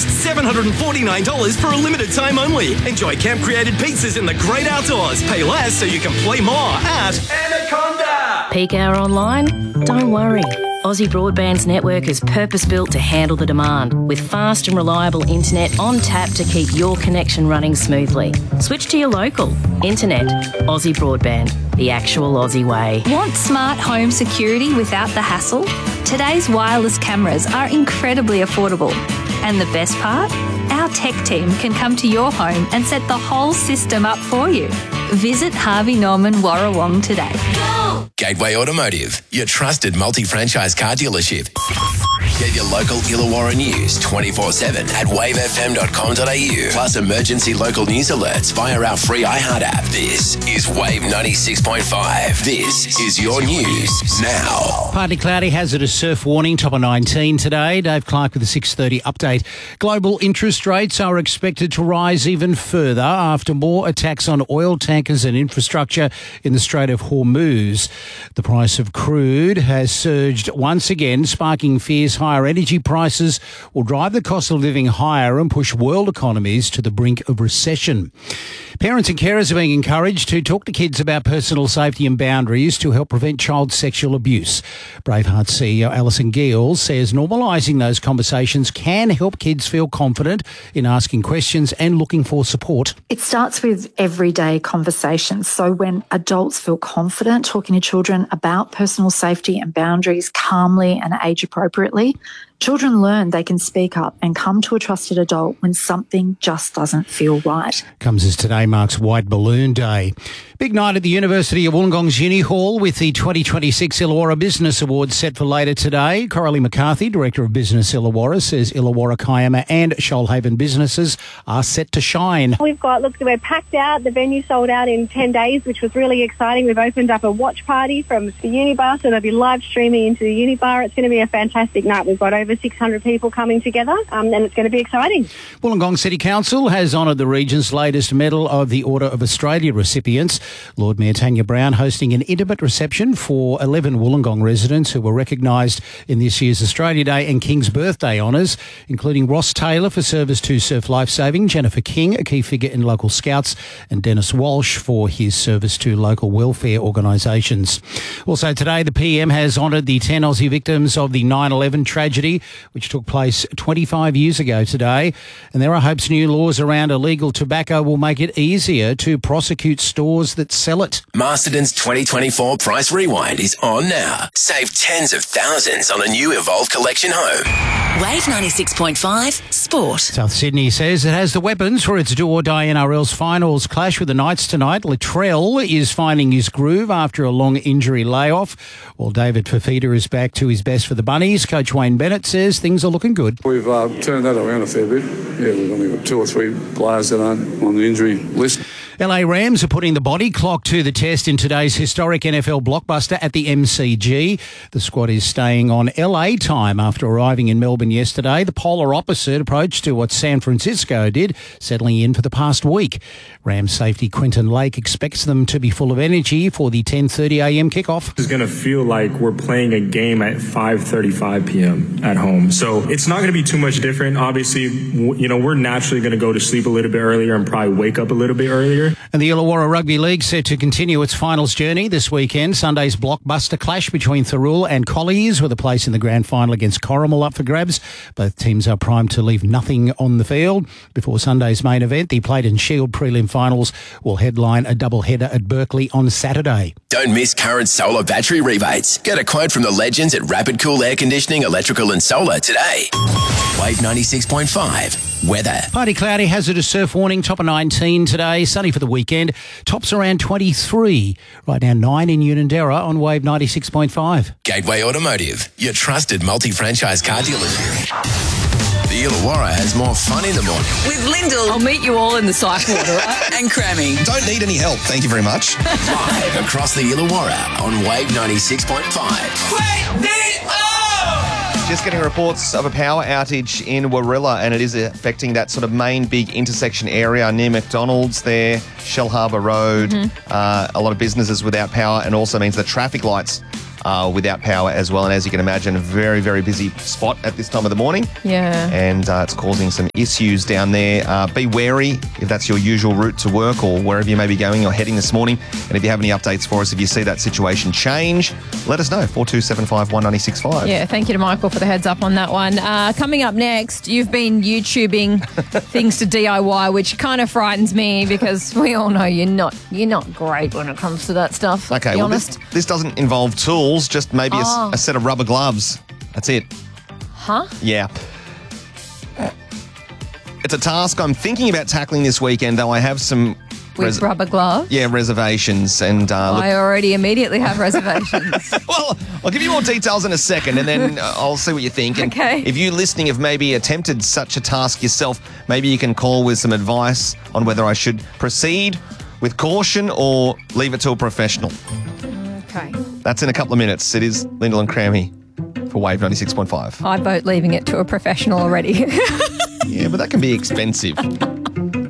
Just $749 for a limited time only. Enjoy camp-created pizzas in the great outdoors. Pay less so you can play more at Anaconda. Peak hour online? Don't worry. Aussie Broadband's network is purpose-built to handle the demand, with fast and reliable internet on tap to keep your connection running smoothly. Switch to your local. Internet. Aussie Broadband. The actual Aussie way. Want smart home security without the hassle? Today's wireless cameras are incredibly affordable. And the best part? Our tech team can come to your home and set the whole system up for you. Visit Harvey Norman Warrawong today. Gateway Automotive, your trusted multi-franchise car dealership. Get your local Illawarra news 24/7 at wavefm.com.au. Plus emergency local news alerts via our free iHeart app. This is Wave 96.5. This is your news now. Partly cloudy, hazardous surf warning, top of 19 today. Dave Clark with the 6:30 update. Global interest rates are expected to rise even further after more attacks on oil tankers and infrastructure in the Strait of Hormuz. The price of crude has surged once again, sparking fears higher energy prices will drive the cost of living higher and push world economies to the brink of recession. Parents and carers are being encouraged to talk to kids about personal safety and boundaries to help prevent child sexual abuse. Braveheart CEO Alison Gill says normalising those conversations can help kids feel confident in asking questions and looking for support. It starts with everyday conversations. So when adults feel confident talking to children about personal safety and boundaries calmly and age appropriately, children learn they can speak up and come to a trusted adult when something just doesn't feel right. Comes as today marks White Balloon Day. Big night at the University of Wollongong's Uni Hall with the 2026 Illawarra Business Awards set for later today. Coralie McCarthy, Director of Business Illawarra, says Illawarra, Kiama and Shoalhaven businesses are set to shine. We're packed out. The venue sold out in 10 days, which was really exciting. We've opened up a watch party from the Unibar, so they'll be live streaming into the Unibar. It's going to be a fantastic night. We've got over 600 people coming together, and it's going to be exciting. Wollongong City Council has honoured the region's latest Medal of the Order of Australia recipients. Lord Mayor Tanya Brown hosting an intimate reception for 11 Wollongong residents who were recognised in this year's Australia Day and King's Birthday honours, including Ross Taylor for service to surf lifesaving, Jennifer King, a key figure in local scouts, and Dennis Walsh for his service to local welfare organisations. Also today, the PM has honoured the 10 Aussie victims of the 9/11 tragedy, which took place 25 years ago today. And there are hopes new laws around illegal tobacco will make it easier to prosecute stores that sell it. Masterton's 2024 Price Rewind is on now. Save tens of thousands on a new Evolve Collection home. Wave 96.5 Sport. South Sydney says it has the weapons for its do-or-die NRL's finals clash with the Knights tonight. Latrell is finding his groove after a long injury layoff, while David Fafita is back to his best for the Bunnies. Coach Wayne Bennett says things are looking good. We've turned that around a fair bit. Yeah, we've only got 2 or 3 players that aren't on the injury list. LA Rams are putting the body clock to the test in today's historic NFL blockbuster at the MCG. The squad is staying on LA time after arriving in Melbourne yesterday. The polar opposite approach to what San Francisco did, settling in for the past week. Rams safety Quentin Lake expects them to be full of energy for the 10:30am kickoff. It's going to feel like we're playing a game at 5:35 p.m. at home. So it's not going to be too much different. Obviously, we're naturally going to go to sleep a little bit earlier and probably wake up a little bit earlier. And the Illawarra Rugby League set to continue its finals journey this weekend. Sunday's blockbuster clash between Thirroul and Colliers with a place in the grand final against Corrimal up for grabs. Both teams are primed to leave nothing on the field. Before Sunday's main event, the Plate and Shield prelim finals will headline a doubleheader at Berkeley on Saturday. Don't miss current solar battery rebates. Get a quote from the legends at Rapid Cool Air Conditioning, Electrical and Solar today. Wave 96.5. Weather. Partly cloudy, hazardous surf warning, top of 19 today. Sunny for the weekend. Tops around 23. Right now 9 in Unanderra on Wave 96.5. Gateway Automotive, your trusted multi-franchise car dealership. The Illawarra has more fun in the morning. With Lyndall. I'll meet you all in the psych ward, all right? And cramming. Don't need any help, thank you very much. Live across the Illawarra on Wave 96.5. Wake me up! Just getting reports of a power outage in Warilla, and it is affecting that sort of main big intersection area near McDonald's there, Shell Harbour Road. A lot of businesses without power, and also means the traffic lights are without power as well. And as you can imagine, a very, very busy spot at this time of the morning. Yeah. And it's causing some issues down there. Be wary if that's your usual route to work or wherever you may be going or heading this morning. And if you have any updates for us, if you see that situation change, let us know. 4275 196.5. Yeah, thank you to Michael for the heads up on that one. Coming up next, you've been YouTubing things to DIY, which kind of frightens me because we all know you're not great when it comes to that stuff. Okay, to be well, honest. this doesn't involve tools, just maybe a set of rubber gloves. That's it. Huh? Yeah. It's a task I'm thinking about tackling this weekend, though I have some... With rubber gloves? Yeah, reservations. And look, I already immediately have reservations. well, I'll give you more details in a second, and then I'll see what you think. And Okay. if you listening have maybe attempted such a task yourself, maybe you can call with some advice on whether I should proceed with caution or leave it to a professional. Okay. That's in a couple of minutes. It is Lyndall and Crammy for Wave 96.5. I vote leaving it to a professional already. Yeah, but that can be expensive.